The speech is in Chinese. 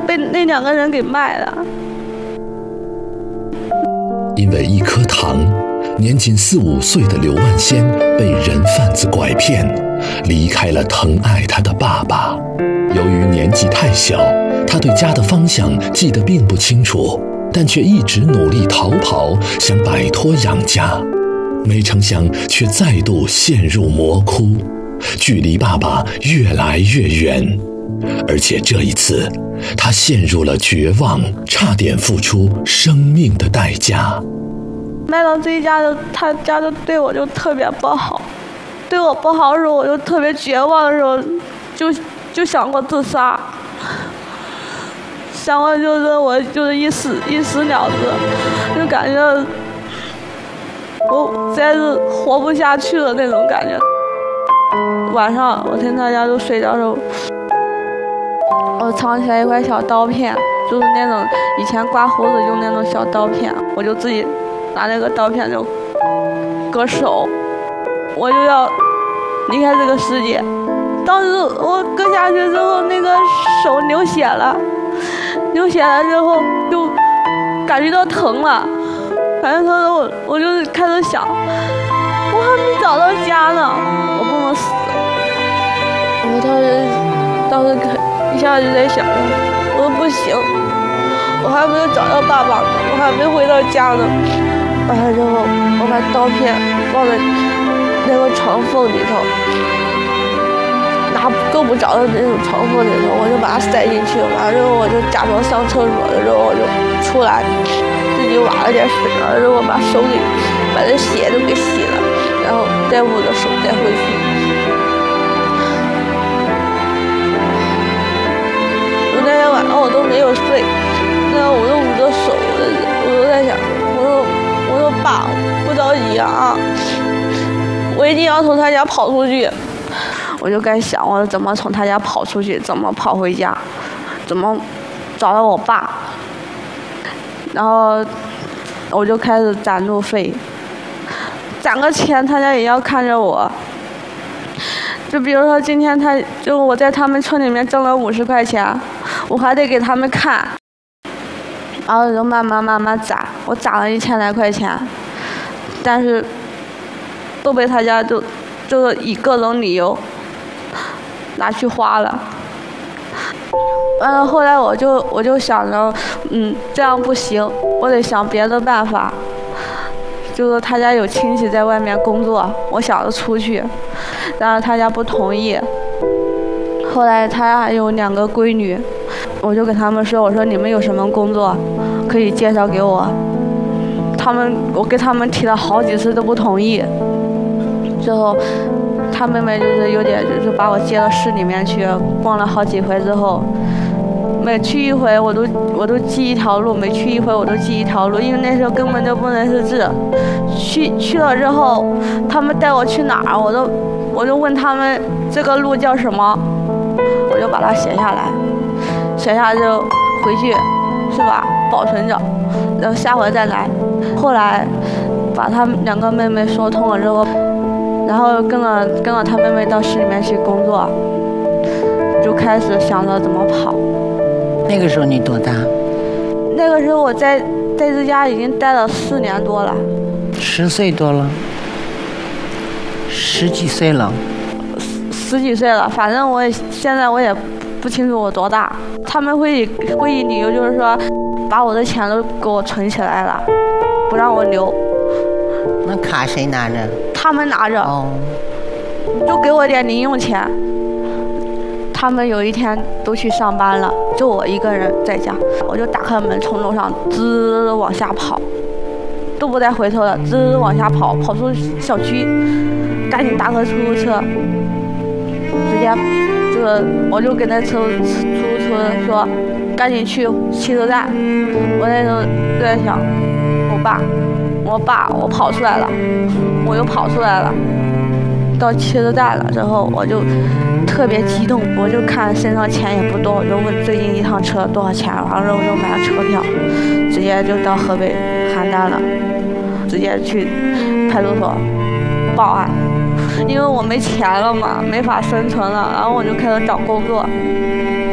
被那2个人给卖了。 因为一颗糖，年仅4、5岁的刘万仙被人贩子拐骗，离开了疼爱他的爸爸。由于年纪太小，他对家的方向记得并不清楚，但却一直努力逃跑，想摆脱养家。没成想却再度陷入魔窟，距离爸爸越来越远。而且这一次，他陷入了绝望，差点付出生命的代价。 卖到这一家的，他家就对我就特别不好，对我不好的时候，我就特别绝望的时候，就想过自杀，想过就是我就是一死了之，就感觉我实在是活不下去了那种感觉。晚上我听他家都睡着的时候，我藏起来一块小刀片，就是那种以前刮胡子用那种小刀片，我就自己拿那个刀片就割手，我就要离开这个世界。当时我割下去之后，那个手流血了之后就感觉到疼了，反正说我就开始想，我还没找到家呢，我不能死。我当时一下就在想，我说不行，我还没有找到爸爸呢，我还没回到家呢。完了之后，我把刀片放在那个床缝里头，拿够不着的那种床缝里头，我就把它塞进去。完了之后，我就假装上厕所的时候，我就出来，自己挖了点水，完了之后把这血都给洗了，然后再捂着手再回去。我那天晚上我都没有睡，那我都捂着手，我都在想，我说爸，不着急啊，我一定要从他家跑出去。我就该想我怎么从他家跑出去，怎么跑回家，怎么找到我爸。然后我就开始攒路费，攒个钱他家也要看着我。就比如说今天我在他们村里面挣了50块钱，我还得给他们看，然后就慢慢攒，我攒了1000来块钱，但是都被他家就是以各种理由拿去花了。完了后来我就想着，这样不行，我得想别的办法。就是他家有亲戚在外面工作，我想着出去，但是他家不同意。后来他还有2个闺女，我就跟他们说，我说你们有什么工作可以介绍给我。我给他们提了好几次都不同意。最后他妹妹就是有点就是把我接到市里面去逛了好几回之后，每去一回我都记一条路，每去一回我都记一条路，因为那时候根本就不认识字。去了之后，他们带我去哪儿，我就问他们这个路叫什么，我就把它写下来，写下就回去是吧，保存着，然后下回再来。后来把他们2个妹妹说通了之后，然后跟了他妹妹到市里面去工作，就开始想着怎么跑。 那个时候你多大？ 那个时候我在这家已经待了4年多了。 10岁多了，10几岁了 ，10几岁了，反正现在我也不清楚我多大。他们会以理由就是说，把我的钱都给我存起来了，不让我留。 那卡谁拿着？ 他们拿着。 哦。 就给我点零用钱。他们有一天都去上班了，就我一个人在家，我就打开门从楼上滋往下跑，都不带回头的，滋往下跑出小区，赶紧打个出租车，直接我就跟那出租车说赶紧去汽车站。我那时候就在想，我跑出来了，我又跑出来了。到汽车站了之后，我就特别激动，我就看身上钱也不多，我就问最近一趟车多少钱，完了我就买了车票，直接就到河北邯郸了，直接去派出所报案，因为我没钱了嘛，没法生存了，然后我就开始找工作。